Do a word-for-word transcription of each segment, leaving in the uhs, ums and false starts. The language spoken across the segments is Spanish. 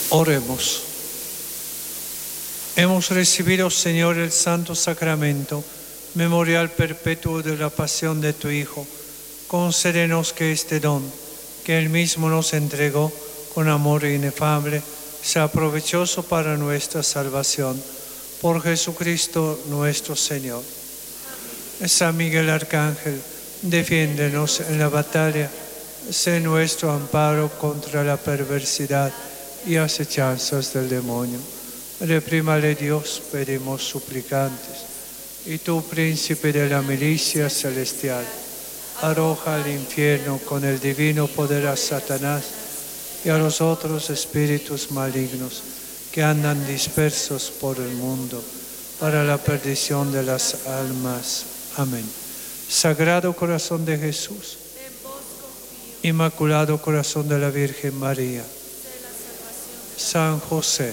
Oremos. Hemos recibido, Señor, el santo sacramento, memorial perpetuo de la pasión de tu Hijo. Concédenos que este don, que Él mismo nos entregó con amor inefable, sea provechoso para nuestra salvación. Por Jesucristo nuestro Señor. San Miguel Arcángel, defiéndenos en la batalla. Sé nuestro amparo contra la perversidad y acechanzas del demonio. Reprímale Dios, pedimos suplicantes. Y tú, príncipe de la milicia celestial, arroja al infierno con el divino poder a Satanás y a los otros espíritus malignos que andan dispersos por el mundo, para la perdición de las almas. Amén. Sagrado Corazón de Jesús, Inmaculado Corazón de la Virgen María, San José,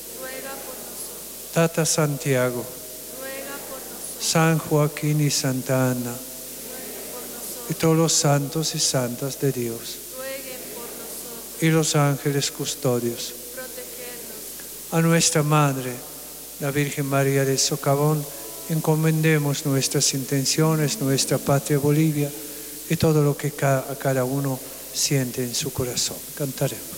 Tata Santiago, San Joaquín y Santa Ana, y todos los santos y santas de Dios, y los ángeles custodios. A nuestra Madre, la Virgen María del Socavón, encomendemos nuestras intenciones, nuestra patria Bolivia y todo lo que a cada uno siente en su corazón. Cantaremos.